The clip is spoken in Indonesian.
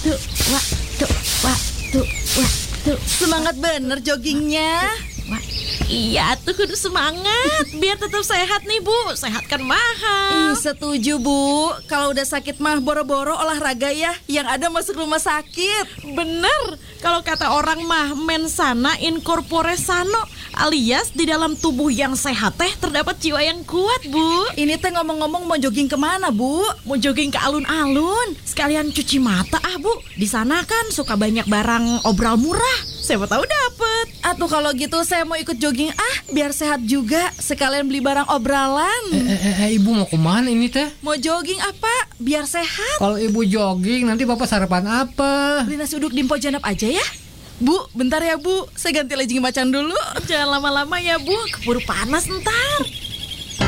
tuh, wah, tuh, wah, tuh, wah, tuh. Semangat bener joggingnya. Wah, iya tuh kudu semangat biar tetap sehat nih Bu. Sehat kan mahal. Setuju Bu. Kalau udah sakit mah boro-boro olahraga ya. Yang ada masuk rumah sakit. Bener. Kalau kata orang mah mens sana in corpore sano, alias di dalam tubuh yang sehat teh terdapat jiwa yang kuat Bu. Ini teh ngomong-ngomong mau jogging kemana Bu? Mau jogging ke alun-alun, sekalian cuci mata Bu. Di sana kan suka banyak barang obral murah. Siapa tahu dapet. Atuh kalau gitu saya mau ikut jogging biar sehat juga. Sekalian beli barang obralan. Ibu mau kemana ini teh? Mau jogging apa? Biar sehat. Kalau ibu jogging nanti bapak sarapan apa? Beli nasi uduk di Mpok Janap aja ya. Bu, bentar ya Bu. Saya ganti legging macan dulu. Jangan lama-lama ya Bu, keburu panas ntar.